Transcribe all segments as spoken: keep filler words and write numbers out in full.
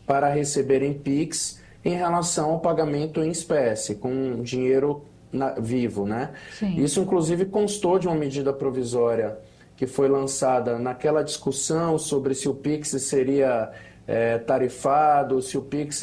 para receber em Pix em relação ao pagamento em espécie, com dinheiro na, vivo, né? Sim. Isso, inclusive, constou de uma medida provisória que foi lançada naquela discussão sobre se o Pix seria é, tarifado, se o Pix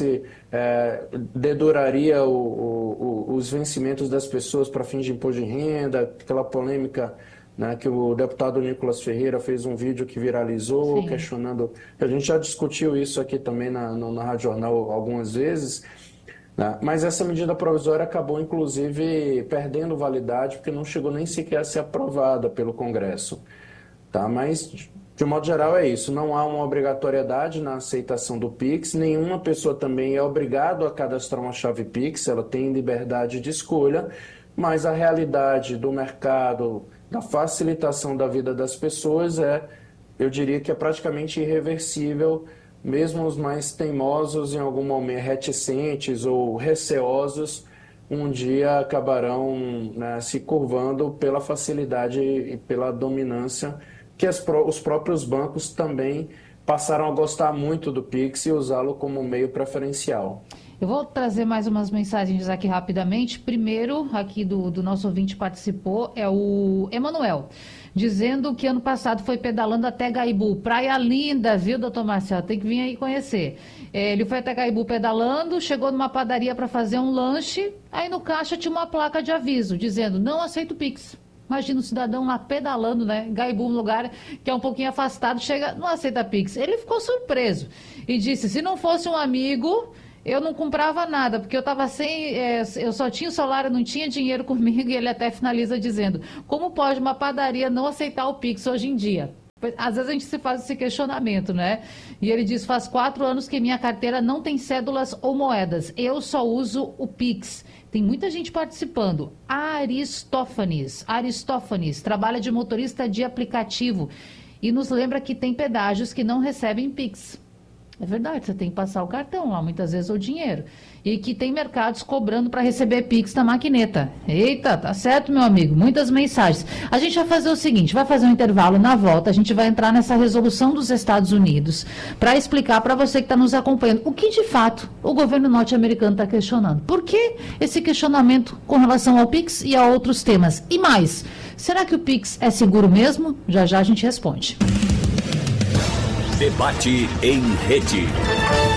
é, deduraria o, o, o, os vencimentos das pessoas para fins de imposto de renda, aquela polêmica, né, que o deputado Nicolas Ferreira fez um vídeo que viralizou, Sim. questionando. A gente já discutiu isso aqui também na, na, na Rádio Jornal algumas vezes, né, mas essa medida provisória acabou, inclusive, perdendo validade, porque não chegou nem sequer a ser aprovada pelo Congresso. Tá? Mas, de modo geral, é isso. Não há uma obrigatoriedade na aceitação do Pix. Nenhuma pessoa também é obrigada a cadastrar uma chave Pix. Ela tem liberdade de escolha. Mas a realidade do mercado, da facilitação da vida das pessoas é, eu diria que é praticamente irreversível. Mesmo os mais teimosos, em algum momento reticentes ou receosos, um dia acabarão, né, se curvando pela facilidade e pela dominância que as, os próprios bancos também passaram a gostar muito do Pix e usá-lo como meio preferencial. Eu vou trazer mais umas mensagens aqui rapidamente. Primeiro, aqui do, do nosso ouvinte participou, é o Emanuel, dizendo que ano passado foi pedalando até Gaibu. Praia linda, viu, doutor Marcelo? Tem que vir aí conhecer. É, ele foi até Gaibu pedalando, chegou numa padaria para fazer um lanche, aí no caixa tinha uma placa de aviso, dizendo, não aceito Pix. Imagina o cidadão lá pedalando, né? Gaibu, um lugar que é um pouquinho afastado, chega, não aceita Pix. Ele ficou surpreso e disse, se não fosse um amigo, eu não comprava nada, porque eu estava sem, é, eu só tinha o celular, eu não tinha dinheiro comigo, e ele até finaliza dizendo, como pode uma padaria não aceitar o Pix hoje em dia? Às vezes a gente se faz esse questionamento, né? E ele diz, faz quatro anos que minha carteira não tem cédulas ou moedas, eu só uso o Pix. Tem muita gente participando. Aristófanes, Aristófanes, trabalha de motorista de aplicativo e nos lembra que tem pedágios que não recebem Pix. É verdade, você tem que passar o cartão lá, muitas vezes o dinheiro. E que tem mercados cobrando para receber Pix na maquineta. Eita, tá certo, meu amigo, muitas mensagens. A gente vai fazer o seguinte, vai fazer um intervalo, na volta a gente vai entrar nessa resolução dos Estados Unidos para explicar para você que está nos acompanhando o que de fato o governo norte-americano está questionando. Por que esse questionamento com relação ao Pix e a outros temas? E mais, será que o Pix é seguro mesmo? Já já a gente responde. Debate em rede.